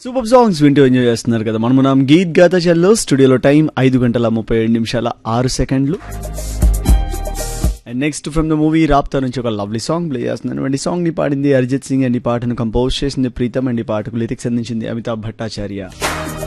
Super songs వింటూ enjoy చేస్తున్నారు కదా. మనం గీత్ గాతా చల్లో స్టూడియోలో time 5:37 and next from the movie Raabta నుంచి ఒక లవ్లీ సాంగ్ ప్లే చేస్తున్నాను. అండ్ ఈ సాంగ్ ని పాడింది అరిజిత్ సింగ్ అండ్ ఈ పాటను కంపోజ్ చేసింది ప్రీతం అండ్ ఈ పాటకు లిరిక్స్ అందించింది అమితాబ్ భట్టాచార్య.